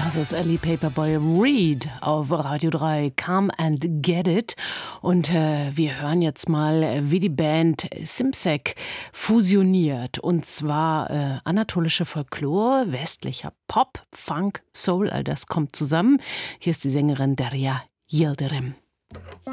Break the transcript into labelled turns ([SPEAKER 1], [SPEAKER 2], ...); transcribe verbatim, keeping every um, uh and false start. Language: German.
[SPEAKER 1] Das ist Ellie Paperboy Reed auf Radio drei, Come and Get It. Und äh, wir hören jetzt mal, wie die Band Simsek fusioniert. Und zwar äh, anatolische Folklore, westlicher Pop, Funk, Soul, all das kommt zusammen. Hier ist die Sängerin Derya Yildirim.